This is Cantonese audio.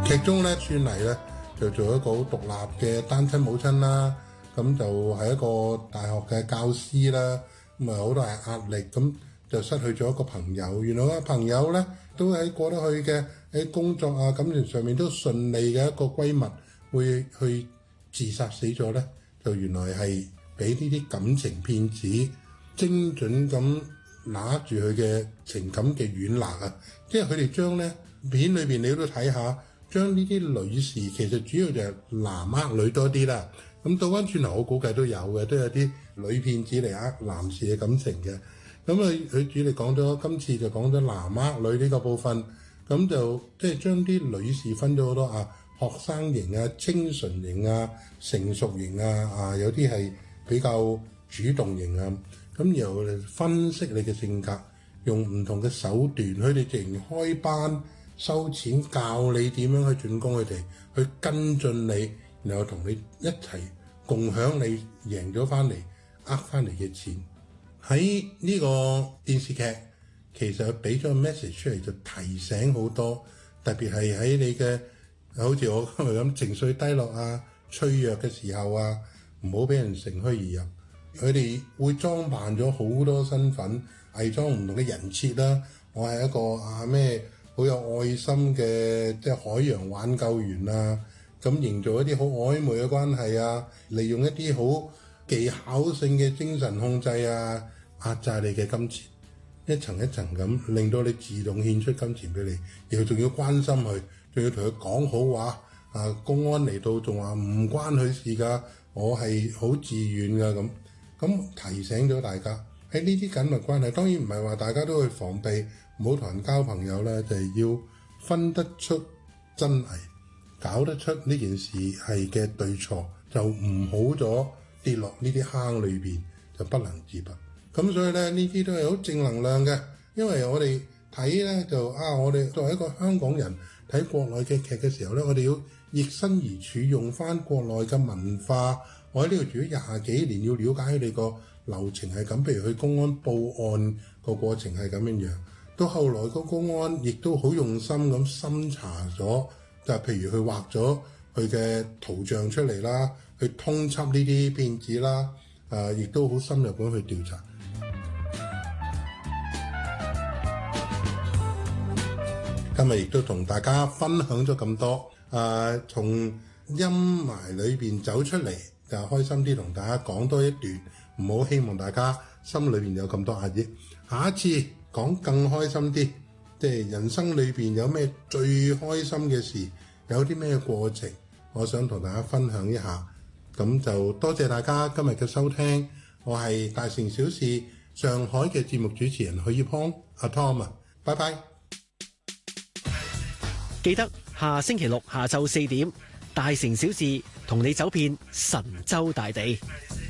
劇中咧，算麗咧就做一個好獨立嘅單親母親啦，咁就係一個大學嘅教師啦，咁啊好多係壓力，咁就失去咗一個朋友。原來個朋友咧都喺過得去嘅，喺工作啊感情上面都順利嘅一個閨蜜，會去自殺死咗咧，就原來係俾呢啲感情騙子精準咁拿住佢嘅情感嘅軟肋啊！即係佢哋將咧片裏邊你都睇下。將呢啲女士其實主要就係男呃女多啲啦，咁倒翻轉頭我估計都有嘅，都有啲女騙子嚟呃男士嘅感情嘅。咁佢主力講咗，今次就講咗男呃女呢個部分，咁就即係將啲女士分咗好多啊，學生型啊、清純型啊、成熟型啊，有啲係比較主動型啊，咁然後分析你嘅性格，用唔同嘅手段，佢哋直情開班。收錢教你點樣去轉工，佢哋去跟進你，然後同你一齊共享你贏咗翻嚟呃翻嚟嘅錢。喺呢個電視劇其實俾咗個 message 出嚟，就提醒好多，特別係喺你嘅好似我今日咁情緒低落啊、脆弱嘅時候啊，唔好俾人乘虛而入。佢哋會裝扮咗好多身份，偽裝唔同嘅人設啦。我係一個咩？好有愛心嘅即係海洋挽救員啊，咁營造一啲好曖昧嘅關係啊，利用一啲好技巧性嘅精神控制啊，壓榨你嘅金錢，一層一層咁令到你自動獻出金錢俾你，然後仲要關心佢，仲要同佢講好話啊，公安嚟到仲話唔關佢事㗎，我係好自願㗎咁提醒咗大家喺呢啲緊密關係，當然唔係話大家都去防備。唔好同人交朋友咧，就係要分得出真偽，搞得出呢件事係嘅對錯，就唔好咗跌落呢啲坑裏邊，就不能自拔。咁所以咧，呢啲都係好正能量嘅，因為我哋睇咧就我哋作為一個香港人睇國內嘅劇嘅時候咧，我哋要逆身而處，用翻國內嘅文化。我喺呢度住咗廿幾年，要了解佢哋個流程係咁，譬如去公安報案個過程係咁樣樣。到後來個公安亦都好用心咁審查咗，就譬如佢畫咗佢嘅圖像出嚟啦，去通緝呢啲騙子啦，亦都好深入咁去調查。今日亦都同大家分享咗咁多，從陰霾裏邊走出嚟，就開心啲同大家講多一段，唔好希望大家心裏邊有咁多壓抑。下一次講更開心啲，即係人生裏邊有咩最開心嘅事，有啲咩過程，我想同大家分享一下。咁就多謝大家今日嘅收聽，我係大城小事上海嘅節目主持人許業康阿 Tom 啊，拜拜。 記得下星期六下晝4點，大城小事同你走遍神州大地。